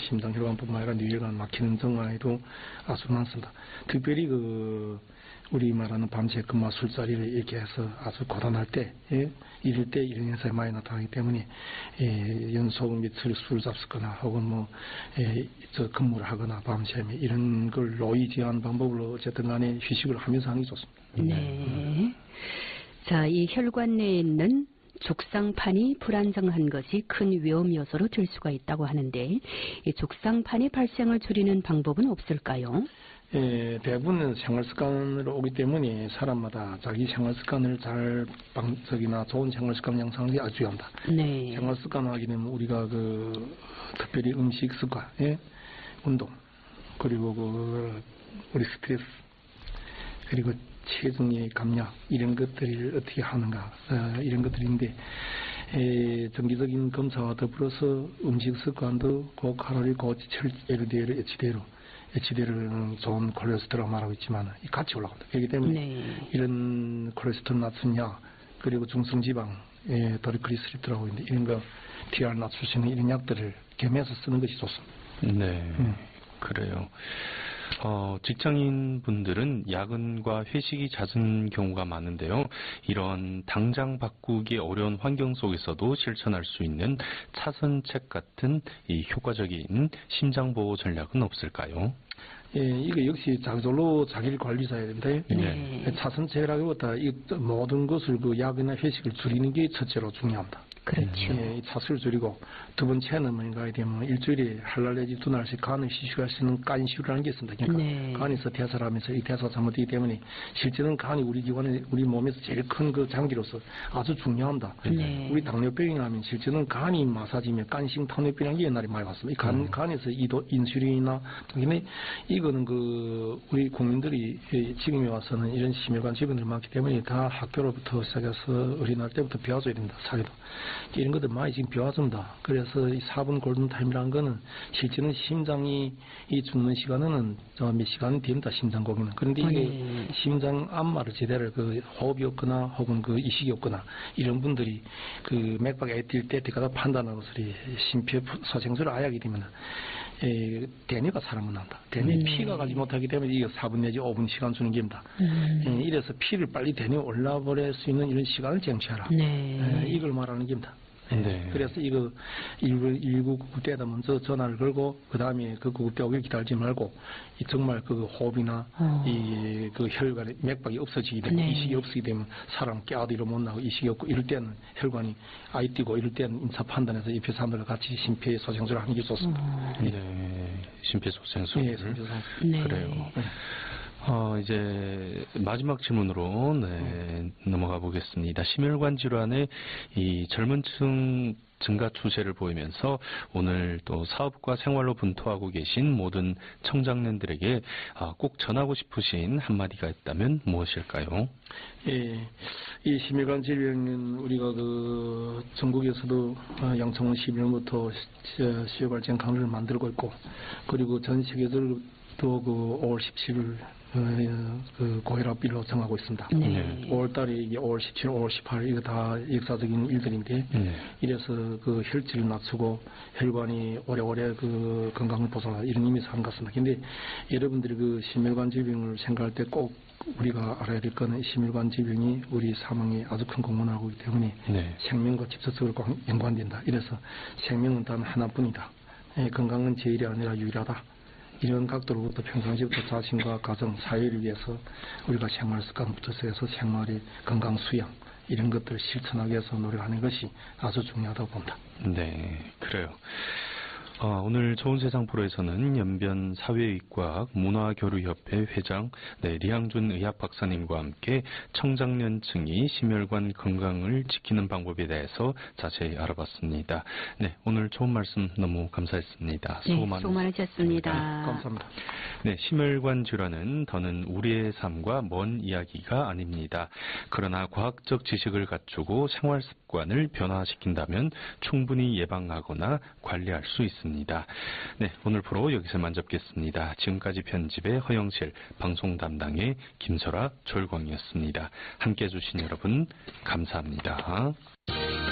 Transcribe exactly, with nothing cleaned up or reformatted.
심장혈관뿐만 아니라 뇌혈관 막히는 증상에도 아주 많습니다. 특별히 그 우리 말하는 밤새 근무 술자리를 이렇게 해서 아주 고단할 때, 예? 이럴 때 이런 현상이 많이 나타나기 때문에, 예, 연속 며칠 술 잡수거나 혹은 뭐, 예, 저 근무를 하거나 밤새 이런 걸 노이 제한 방법으로 어쨌든 간에 휴식을 하면서 하는 게 좋습니다. 네. 음. 자, 이 혈관 내에 있는 족상판이 불안정한 것이 큰 위험 요소로 될 수가 있다고 하는데, 이 족상판의 발생을 줄이는 방법은 없을까요? 예, 대부분은 생활 습관으로 오기 때문에 사람마다 자기 생활 습관을 잘 방석이나 좋은 생활 습관 양성하는 게 아주 중요합니다. 네. 생활 습관 하게 되면 우리가 그 특별히 음식 습관, 예? 운동, 그리고 그 우리 스트레스, 그리고 체중의 감량 이런 것들을 어떻게 하는가 어, 이런 것들인데 에, 정기적인 검사와 더불어서 음식 습관도 고칼로리 고지혈 엘디엘 에이치디엘로 에이치디엘은 좋은 콜레스테롤 말하고 있지만 같이 올라갑니다. 그렇기 때문에 네. 이런 콜레스테롤 낮춘 약 그리고 중성지방 예, 도리크리스립 들어가고 있는데 이런 거 티알 낮출 수 있는 이런 약들을 겸해서 쓰는 것이 좋습니다. 네, 음. 그래요. 어, 직장인 분들은 야근과 회식이 잦은 경우가 많은데요. 이런 당장 바꾸기 어려운 환경 속에서도 실천할 수 있는 차선책 같은 이 효과적인 심장보호 전략은 없을까요? 예, 이거 역시 자기절로 자기를 관리해야 됩니다. 네. 차선책이라기보다 이 모든 것을 그 약이나 회식을 줄이는 게 첫째로 중요합니다. 그렇죠. 예, 차수를 줄이고 두 번째는 뭔가 되면 일주일에 한 날 내지 두 날씩 간을 시식할 수 있는 간시유라는 게 있습니다. 그러니까 네. 간에서 대사를 하면서 이 대사가 잘못되기 때문에 실제는 간이 우리 기관에 우리 몸에서 제일 큰 그 장기로서 아주 중요합니다. 네. 우리 당뇨병이 나면 실제는 간이 마사지면 간性당뇨병이라는 게 옛날에 많이 왔습니다. 간 음. 간에서 이도 인슐린이나 근데 이거는 그 우리 국민들이 지금에 와서는 이런 심혈관 질병들이 많기 때문에 다 학교로부터 시작해서 어린날 때부터 배워줘야 됩니다. 사회도. 이런 것들 많이 지금 배워줍니다. 그래서 이 사 분 골든타임이라는 거는 실제는 심장이 이 죽는 시간에는 몇 시간이 됩니다. 심장고기는. 그런데 이게 네. 심장 안마를 제대로 그 호흡이 없거나 혹은 그 이식이 없거나 이런 분들이 그 맥박이 뛸 때 때가다 판단하고 소리 심폐소생술을 아예 하게 되면 에, 대뇌가 사람은 난다. 대뇌 음. 피가 가지 못하기 때문에 이게 사 분 내지 오 분 시간 주는 겁니다. 음. 에, 이래서 피를 빨리 대뇌에 올라버릴 수 있는 이런 시간을 쟁취하라. 네. 에, 이걸 말하는 겁니다. 네. 그래서 이거 일구구구 때다 먼저 전화를 걸고 그 다음에 그 구급대 오길 기다리지 말고 이 정말 그 호흡이나 어. 이 그 혈관에 맥박이 없어지게 되면 네. 이식이 없어지게 되면 사람 깨어도 못 나고 이식이 없고 이럴 때는 혈관이 아이 뛰고 이럴 때는 임사 판단해서 옆에 사람들과 같이 심폐소생술을 하는 게 좋습니다. 어. 네, 심폐소생술. 네, 심폐소생술. 네. 그래요. 네. 어, 이제 마지막 질문으로 네, 넘어가 보겠습니다. 심혈관 질환의 이 젊은 층 증가 추세를 보이면서 오늘 또 사업과 생활로 분투하고 계신 모든 청장년들에게 꼭 전하고 싶으신 한마디가 있다면 무엇일까요? 예, 이 심혈관 질병은 우리가 그 전국에서도 양천원 십일 년부터 시효발전 강의를 만들고 있고 그리고 전 세계적으로 또 그 오월 십칠일 어, 그 고혈압일로 정하고 있습니다. 네. 오월 달에 이게 오월 십칠, 오월 십팔 이거 다 역사적인 일들인데 네. 이래서 그 혈질을 낮추고 혈관이 오래오래 그 건강을 보존하라 이런 의미에서 한 것 같습니다. 근데 여러분들이 그 심혈관 질병을 생각할 때 꼭 우리가 알아야 될 거는 심혈관 질병이 우리 사망에 아주 큰 공헌을 하고 있기 때문에 네. 생명과 직접적으로 연관된다. 이래서 생명은 단 하나뿐이다. 예, 건강은 제일이 아니라 유일하다. 이런 각도로부터 평상시부터 자신과 가정, 사회를 위해서 우리가 생활 습관부터 해서 생활의 건강 수양 이런 것들을 실천하기 위해서 노력하는 것이 아주 중요하다고 봅니다. 네, 그래요. 어, 오늘 좋은 세상 프로에서는 연변 사회의과학 문화교류협회 회장 네, 리항준 의학 박사님과 함께 청장년층이 심혈관 건강을 지키는 방법에 대해서 자세히 알아봤습니다. 네, 오늘 좋은 말씀 너무 감사했습니다. 네, 수고 많으셨습니다. 네, 감사합니다. 네, 심혈관 질환은 더는 우리의 삶과 먼 이야기가 아닙니다. 그러나 과학적 지식을 갖추고 생활 습관을 변화시킨다면 충분히 예방하거나 관리할 수 있습니다. 네, 오늘 프로 여기서만 접겠습니다. 지금까지 편집의 허영실, 방송 담당의 김설아, 조일광이었습니다. 함께해 주신 여러분 감사합니다.